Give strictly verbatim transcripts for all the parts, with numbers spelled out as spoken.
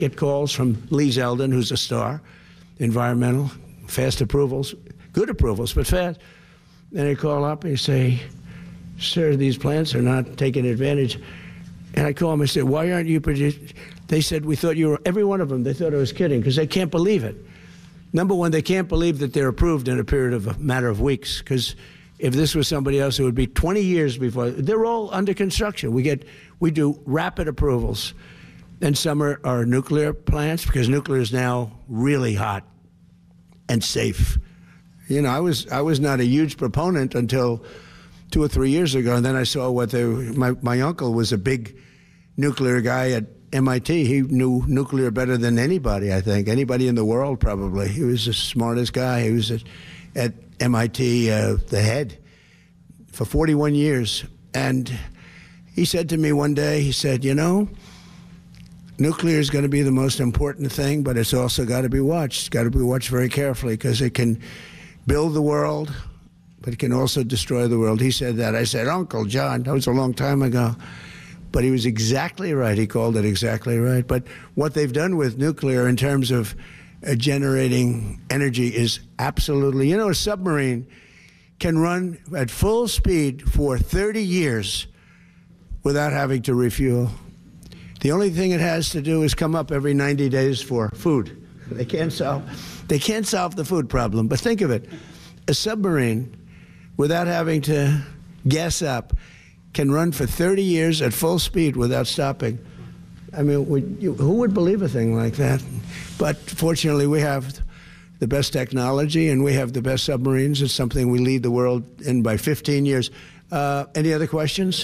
get calls from Lee Zeldin, who's a star, environmental, fast approvals, good approvals, but fast. And they call up and say, sir, these plants are not taking advantage. And I call them and say, why aren't you producing? They said, we thought you were, every one of them, they thought I was kidding because they can't believe it. Number one, they can't believe that they're approved in a period of a matter of weeks, because if this was somebody else, it would be twenty years before. They're all under construction. We get, we do rapid approvals. And some are, are nuclear plants, because nuclear is now really hot and safe. You know, I was, I was not a huge proponent until two or three years ago, and then I saw what they, my, my uncle was a big nuclear guy at M I T. He knew nuclear better than anybody, I think. Anybody in the world, probably. He was the smartest guy. He was at, at M I T, uh, the head, for forty-one years. And he said to me one day, he said, you know, nuclear is going to be the most important thing, but it's also got to be watched. It's got to be watched very carefully, because it can build the world, but it can also destroy the world. He said that. I said, Uncle John, that was a long time ago. But he was exactly right. He called it exactly right. But what they've done with nuclear in terms of uh, generating energy is absolutely, you know, a submarine can run at full speed for thirty years without having to refuel. The only thing it has to do is come up every ninety days for food. They can't solve, they can't solve the food problem. But think of it, a submarine, without having to gas up, can run for thirty years at full speed without stopping. I mean, would you, who would believe a thing like that? But fortunately, we have the best technology, and we have the best submarines. It's something we lead the world in by fifteen years. Uh, any other questions? Go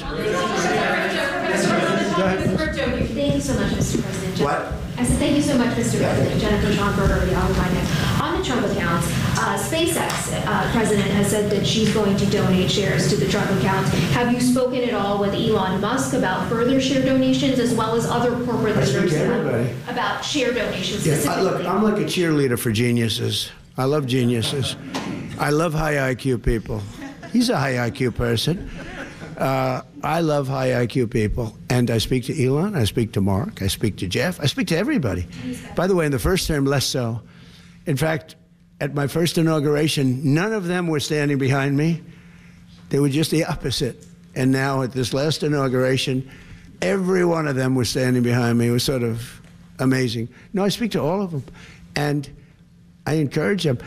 ahead. Thank you so much, Mister President. What? I said thank you so much, Mister President. Jennifer Schonberger, the Olive Finance. On the Trump accounts, uh, SpaceX uh, president has said that she's going to donate shares to the Trump accounts. Have you spoken at all with Elon Musk about further share donations, as well as other corporate leaders about, about share donations? Yeah, I, look, I'm like a cheerleader for geniuses. I love geniuses. I love high I Q people. He's a high I Q person. Uh, I love high I Q people, and I speak to Elon, I speak to Mark, I speak to Jeff, I speak to everybody. By the way, in the first term, less so. In fact, at my first inauguration, none of them were standing behind me. They were just the opposite. And now at this last inauguration, every one of them was standing behind me. It was sort of amazing. No, I speak to all of them, and I encourage them.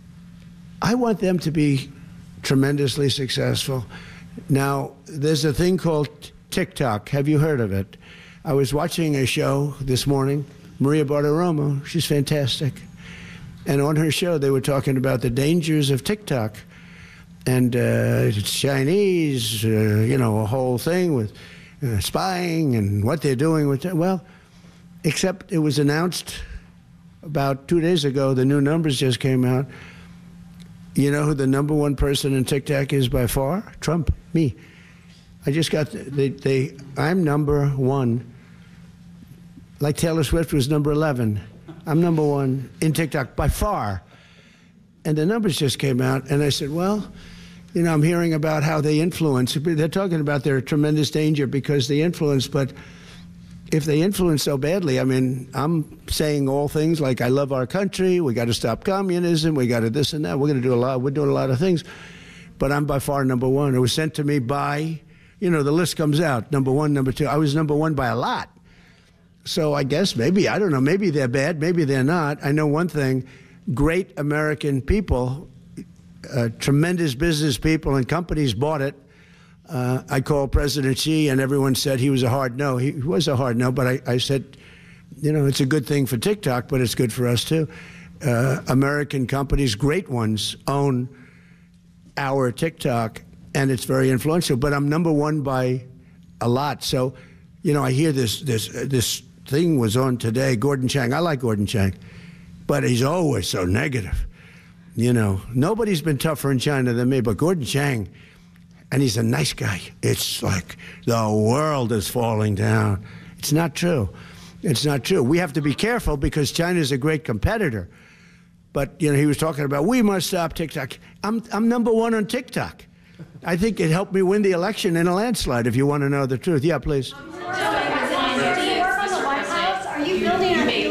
I want them to be tremendously successful. Now, there's a thing called TikTok. Have you heard of it? I was watching a show this morning, Maria Bartiromo. She's fantastic. And on her show, they were talking about the dangers of TikTok. And uh, it's Chinese, uh, you know, a whole thing with uh, spying and what they're doing with it. Well, except it was announced about two days ago, the new numbers just came out. You know who the number one person in TikTok is by far? Trump, me. I just got, they, they, I'm number one. Like Taylor Swift was number eleven. I'm number one in TikTok by far. And the numbers just came out, and I said, well, you know, I'm hearing about how they influence. They're talking about their tremendous danger because they influence, but if they influence so badly, I mean, I'm saying all things like I love our country, we got to stop communism, we got to this and that, we're going to do a lot, we're doing a lot of things, but I'm by far number one. It was sent to me by, you know, the list comes out, number one, number two. I was number one by a lot. So I guess maybe, I don't know, maybe they're bad, maybe they're not. I know one thing, great American people, uh, tremendous business people and companies bought it. Uh, I called President Xi, and everyone said he was a hard no. He was a hard no, but I, I said, you know, it's a good thing for TikTok, but it's good for us, too. Uh, American companies, great ones, own our TikTok, and it's very influential. But I'm number one by a lot. So, you know, I hear this, this, this thing was on today, Gordon Chang. I like Gordon Chang, but he's always so negative. You know, nobody's been tougher in China than me, but Gordon Chang, and he's a nice guy. It's like the world is falling down. It's not true. It's not true. We have to be careful because China's a great competitor. But, you know, he was talking about, we must stop TikTok. I'm, I'm number one on TikTok. I think it helped me win the election in a landslide, if you want to know the truth. Yeah, please.